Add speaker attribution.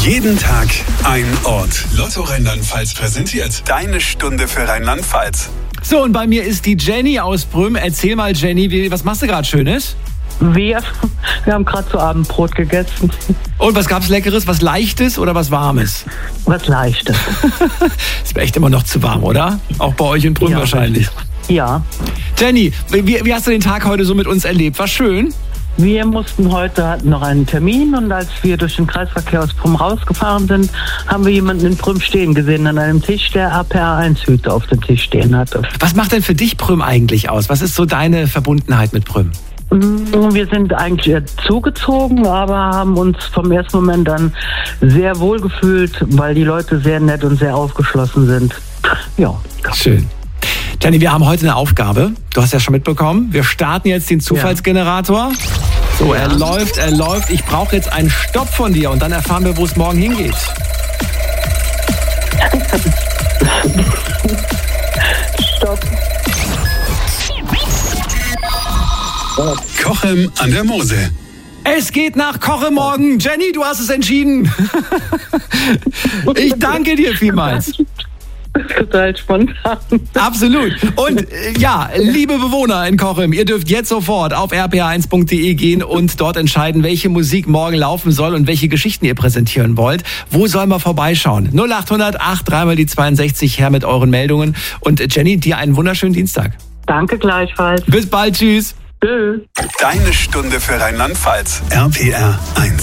Speaker 1: Jeden Tag ein Ort. Lotto Rheinland-Pfalz präsentiert deine Stunde für Rheinland-Pfalz.
Speaker 2: So, und bei mir ist die Jenny aus Prüm. Erzähl mal, Jenny, was machst du gerade Schönes?
Speaker 3: Wir haben gerade zu Abend Brot gegessen.
Speaker 2: Und was gab's Leckeres? Was Leichtes oder was Warmes?
Speaker 3: Was Leichtes.
Speaker 2: Ist mir echt immer noch zu warm, oder? Auch bei euch in Prüm wahrscheinlich.
Speaker 3: Ja.
Speaker 2: Jenny, wie hast du den Tag heute so mit uns erlebt? War schön?
Speaker 3: Wir hatten noch einen Termin und als wir durch den Kreisverkehr aus Prüm rausgefahren sind, haben wir jemanden in Prüm stehen gesehen an einem Tisch, der APR1-Hüte auf dem Tisch stehen hatte.
Speaker 2: Was macht denn für dich Prüm eigentlich aus? Was ist so deine Verbundenheit mit Prüm?
Speaker 3: Wir sind eigentlich eher zugezogen, aber haben uns vom ersten Moment an sehr wohl gefühlt, weil die Leute sehr nett und sehr aufgeschlossen sind. Ja.
Speaker 2: Schön. Jenny, wir haben heute eine Aufgabe. Du hast ja schon mitbekommen. Wir starten jetzt den Zufallsgenerator. So, er läuft. Ich brauche jetzt einen Stopp von dir und dann erfahren wir, wo es morgen hingeht.
Speaker 3: Stopp.
Speaker 1: Cochem an der Mosel.
Speaker 2: Es geht nach Koche morgen. Jenny, du hast es entschieden. Ich danke dir vielmals.
Speaker 3: Total spontan.
Speaker 2: Absolut. Und liebe Bewohner in Cochem, ihr dürft jetzt sofort auf rpa1.de gehen und dort entscheiden, welche Musik morgen laufen soll und welche Geschichten ihr präsentieren wollt. Wo sollen wir vorbeischauen? 0800 83 die 62 her mit euren Meldungen. Und Jenny, dir einen wunderschönen Dienstag.
Speaker 3: Danke gleichfalls.
Speaker 2: Bis bald, tschüss.
Speaker 3: Tschüss.
Speaker 1: Deine Stunde für Rheinland-Pfalz. RPR 1.